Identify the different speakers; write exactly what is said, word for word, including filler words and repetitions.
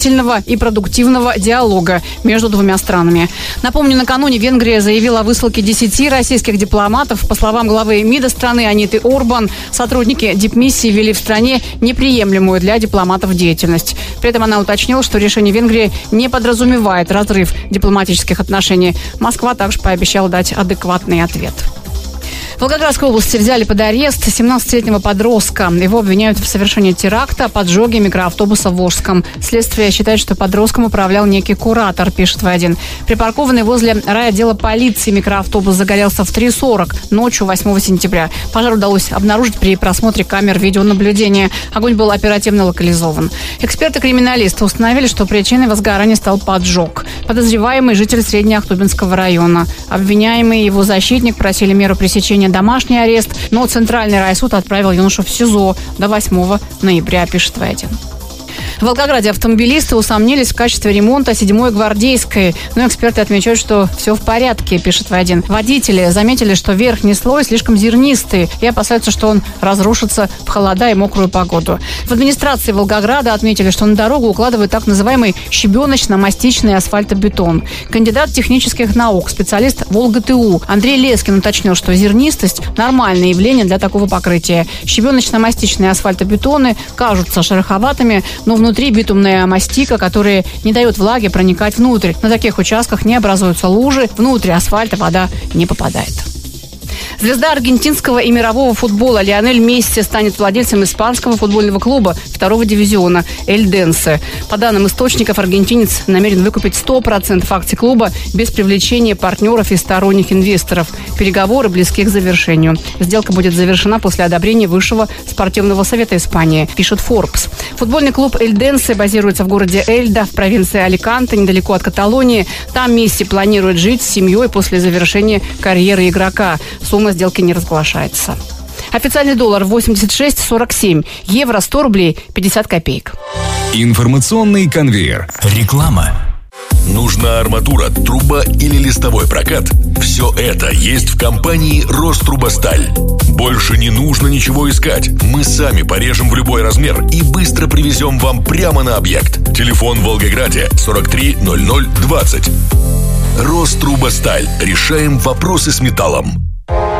Speaker 1: и продуктивного диалога между двумя странами. Напомню, накануне Венгрия заявила о высылке десяти российских дипломатов. По словам главы МИДа страны Аниты Орбан, сотрудники дипмиссии вели в стране неприемлемую для дипломатов деятельность. При этом она уточнила, что решение Венгрии не подразумевает разрыв дипломатических отношений. Москва также пообещала дать адекватный ответ. В Волгоградской области взяли под арест семнадцатилетнего подростка. Его обвиняют в совершении теракта, поджоге микроавтобуса в Волжском. Следствие считает, что подростком управлял некий куратор, пишет вэ один. Припаркованный возле райотдела полиции микроавтобус загорелся в три сорок ночью восьмого сентября. Пожар удалось обнаружить при просмотре камер видеонаблюдения. Огонь был оперативно локализован. Эксперты-криминалисты установили, что причиной возгорания стал поджог. Подозреваемый житель Среднеахтубинского района. Обвиняемый и его защитник просили меру пресечения домашний арест, но Центральный райсуд отправил юношу в СИЗО до восьмого ноября, пишет вэ один. В Волгограде автомобилисты усомнились в качестве ремонта седьмой Гвардейской. Но эксперты отмечают, что все в порядке, пишет вэ один. Водители заметили, что верхний слой слишком зернистый и опасаются, что он разрушится в холода и мокрую погоду. В администрации Волгограда отметили, что на дорогу укладывают так называемый щебеночно-мастичный асфальтобетон. Кандидат технических наук, специалист ВолгаТУ Андрей Лескин уточнил, что зернистость – нормальное явление для такого покрытия. Щебеночно-мастичные асфальтобетоны кажутся шероховатыми, но внутри Внутри битумная мастика, которая не дает влаге проникать внутрь. На таких участках не образуются лужи, внутрь асфальта вода не попадает. Звезда аргентинского и мирового футбола Лионель Месси станет владельцем испанского футбольного клуба второго дивизиона Эльденсе. По данным источников, аргентинец намерен выкупить сто процентов акций клуба без привлечения партнеров и сторонних инвесторов. Переговоры близки к завершению. Сделка будет завершена после одобрения Высшего спортивного совета Испании, пишет Forbes. Футбольный клуб Эльденсе базируется в городе Эльда в провинции Аликанте, недалеко от Каталонии. Там Месси планирует жить с семьей после завершения карьеры игрока. Сумма сделки не разглашается. Официальный доллар восемьдесят шесть сорок семь, евро сто рублей пятьдесят копеек.
Speaker 2: Информационный конвейер. Реклама.
Speaker 3: Нужна арматура, труба или листовой прокат? Все это есть в компании «Рострубосталь». Больше не нужно ничего искать. Мы сами порежем в любой размер и быстро привезем вам прямо на объект. Телефон в Волгограде сорок три ноль ноль двадцать. «Рострубосталь». Решаем вопросы с металлом.